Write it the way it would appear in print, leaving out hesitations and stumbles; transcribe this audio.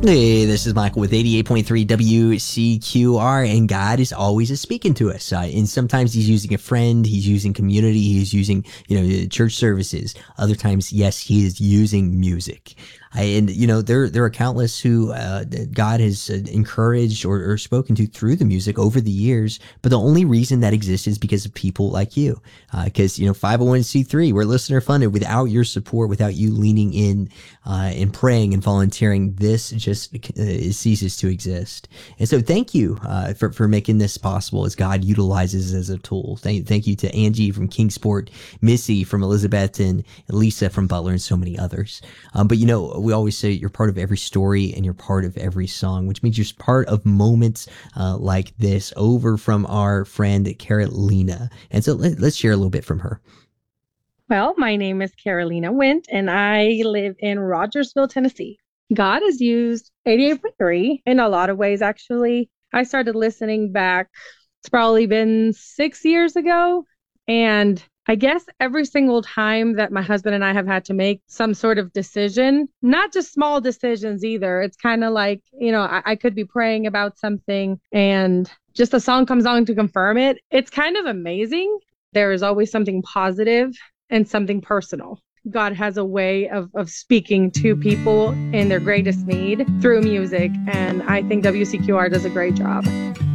Hey, this is Michael with 88.3 WCQR, and God is always speaking to us. And sometimes He's using a friend, He's using community, He's using, church services. Other times, yes, He is using music. There are countless who God has encouraged or spoken to through the music over the years. But the only reason that exists is because of people like you. Because 501c3, we're listener funded. Without your support, without you leaning in and praying and volunteering, this just ceases to exist. And so, thank you for making this possible as God utilizes it as a tool. Thank you to Angie from Kingsport, Missy from Elizabeth, and Lisa from Butler, and so many others. But we always say you're part of every story and you're part of every song, which means you're part of moments like this. Over from our friend Carolina. And so let's share a little bit from her. Well, my name is Carolina Wint, and I live in Rogersville, Tennessee. God has used 88.3 in a lot of ways, actually. I started listening back, it's probably been 6 years ago. And I guess every single time that my husband and I have had to make some sort of decision, not just small decisions either. It's kind of like, I could be praying about something and just a song comes on to confirm it. It's kind of amazing. There is always something positive and something personal. God has a way of speaking to people in their greatest need through music. And I think WCQR does a great job.